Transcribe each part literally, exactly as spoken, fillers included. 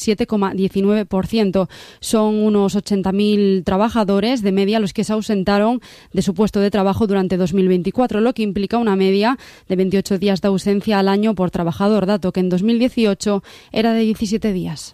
siete coma diecinueve por ciento. Son unos ochenta mil trabajadores de media los que se ausentaron de su puesto de trabajo durante dos mil veinticuatro, lo que implica una media de veintiocho días de ausencia al año por trabajador, dato que en dos mil dieciocho era de diecisiete días.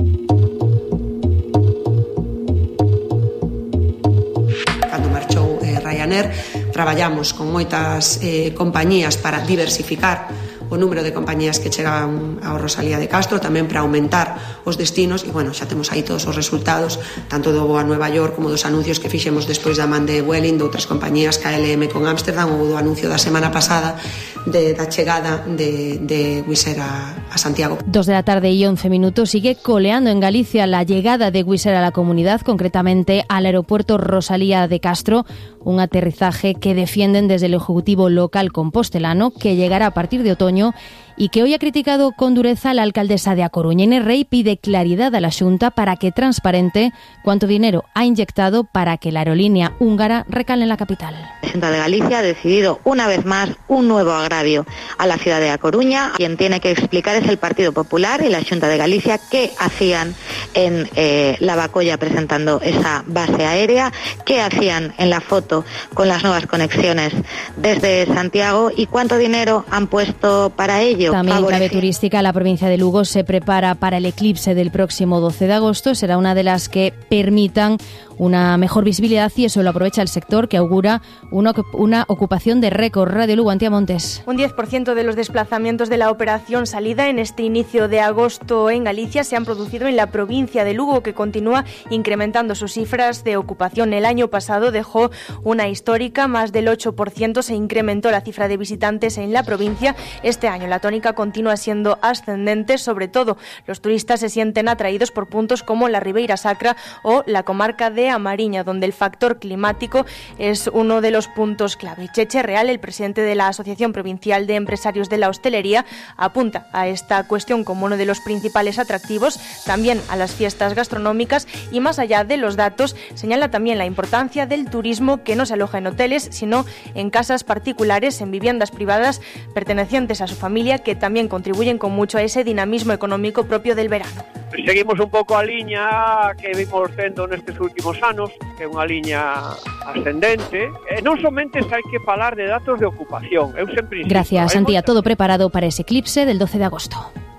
Cando marchou eh, Ryanair, traballamos con moitas eh, compañías para diversificar o número de compañías que chegaban ao Rosalía de Castro, tamén para aumentar os destinos, e, bueno, xa temos aí todos os resultados, tanto do voo a Nueva York como dos anuncios que fixemos despois da man de Vueling, de outras compañías, K L M con Ámsterdam, ou do anuncio da semana pasada de, da chegada de, de Wizz Air a, a Santiago. Dos de la tarde y once minutos. Sigue coleando en Galicia la llegada de Wizz Air a la comunidad, concretamente al aeropuerto Rosalía de Castro, un aterrizaje que defienden desde el Ejecutivo local compostelano, que llegará a partir de otoño y que hoy ha criticado con dureza la alcaldesa de A Coruña. Inés Rey pide claridad a la Xunta para que transparente cuánto dinero ha inyectado para que la aerolínea húngara recale en la capital. La Xunta de Galicia ha decidido una vez más un nuevo agravio a la ciudad de A Coruña. Quien tiene que explicar es el Partido Popular y la Xunta de Galicia qué hacían en eh, la Bacolla presentando esa base aérea, qué hacían en la foto con las nuevas conexiones desde Santiago y cuánto dinero han puesto para ello. También en clave turística, la provincia de Lugo se prepara para el eclipse del próximo doce de agosto. Será una de las que permitan una mejor visibilidad y eso lo aprovecha el sector, que augura una, una ocupación de récord. Radio Lugo, Antía Montes. Un diez por ciento de los desplazamientos de la operación salida en este inicio de agosto en Galicia se han producido en la provincia de Lugo, que continúa incrementando sus cifras de ocupación. El año pasado dejó una histórica, más del ocho por ciento se incrementó la cifra de visitantes en la provincia. Este año la tónica continúa siendo ascendente, sobre todo los turistas se sienten atraídos por puntos como la Ribeira Sacra o la comarca de A Mariña, donde el factor climático es uno de los puntos clave. Cheche Real, el presidente de la Asociación Provincial de Empresarios de la Hostelería, apunta a esta cuestión como uno de los principales atractivos, también a las fiestas gastronómicas, y más allá de los datos, señala también la importancia del turismo, que no se aloja en hoteles, sino en casas particulares, en viviendas privadas pertenecientes a su familia, que también contribuyen con mucho a ese dinamismo económico propio del verano. Seguimos un pouco a liña que vimos tendo nestes últimos anos, que é unha liña ascendente, e non somente hai que falar de datos de ocupación. Eu sempre insisto, Gracias, Antía. Todo preparado para ese eclipse del doce de agosto.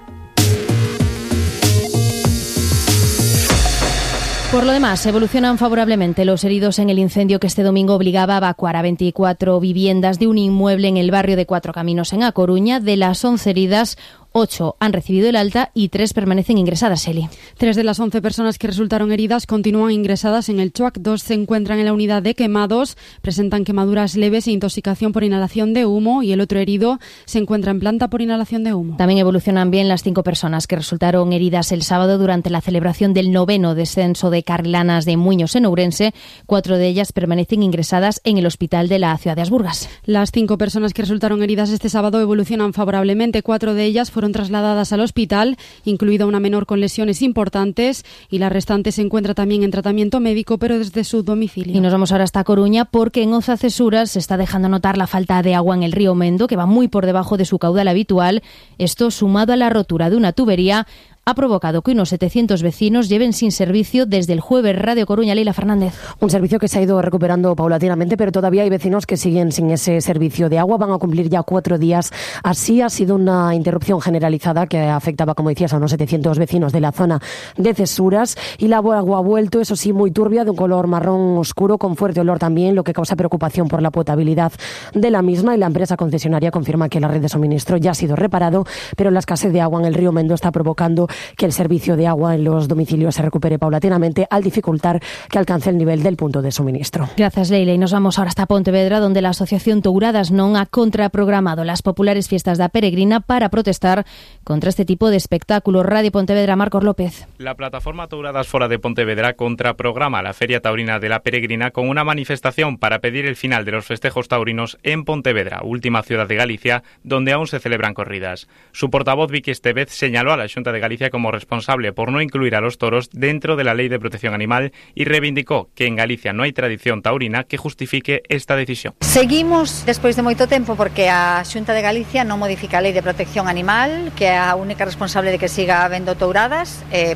Por lo demás, evolucionan favorablemente los heridos en el incendio que este domingo obligaba a evacuar a veinticuatro viviendas de un inmueble en el barrio de Cuatro Caminos, en A Coruña. De las once heridas, ocho han recibido el alta y tres permanecen ingresadas, Eli. Tres de las once personas que resultaron heridas continúan ingresadas en el CHUAC. Dos se encuentran en la unidad de quemados, presentan quemaduras leves e intoxicación por inhalación de humo, y el otro herido se encuentra en planta por inhalación de humo. También evolucionan bien las cinco personas que resultaron heridas el sábado durante la celebración del noveno descenso de Carrilanas de Muiños en Ourense. Cuatro de ellas permanecen ingresadas en el hospital de la ciudad de Asburgas. Las cinco personas que resultaron heridas este sábado evolucionan favorablemente. Cuatro de ellas fueron fueron trasladadas al hospital, incluida una menor con lesiones importantes, y la restante se encuentra también en tratamiento médico, pero desde su domicilio. Y nos vamos ahora hasta Coruña, porque en Oza Cesuras se está dejando notar la falta de agua en el río Mendo, que va muy por debajo de su caudal habitual. Esto, sumado a la rotura de una tubería, ha provocado que unos setecientos vecinos lleven sin servicio desde el jueves. Radio Coruña, Leila Fernández. Un servicio que se ha ido recuperando paulatinamente, pero todavía hay vecinos que siguen sin ese servicio de agua. Van a cumplir ya cuatro días. Así ha sido una interrupción generalizada que afectaba, como decías, a unos setecientos vecinos de la zona de Cesuras. Y la agua ha vuelto, eso sí, muy turbia, de un color marrón oscuro, con fuerte olor también, lo que causa preocupación por la potabilidad de la misma. Y la empresa concesionaria confirma que la red de suministro ya ha sido reparado, pero la escasez de agua en el río Mendo está provocando que el servicio de agua en los domicilios se recupere paulatinamente, al dificultar que alcance el nivel del punto de suministro. Gracias, Leila. Y nos vamos ahora hasta Pontevedra, donde la Asociación Touradas non ha contraprogramado las populares fiestas da Peregrina para protestar contra este tipo de espectáculos. Radio Pontevedra, Marcos López. La plataforma Touradas Fora de Pontevedra contraprograma la Feria Taurina de la Peregrina con una manifestación para pedir el final de los festejos taurinos en Pontevedra, última ciudad de Galicia, donde aún se celebran corridas. Su portavoz, Vicky Estevez, señaló a la Xunta de Galicia como responsable por no incluir a los toros dentro de la Ley de Protección Animal y reivindicó que en Galicia no hay tradición taurina que justifique esta decisión. Seguimos despois de moito tempo porque a Xunta de Galicia non modifica a Lei de Protección Animal, que é a única responsable de que siga habendo touradas. Eh,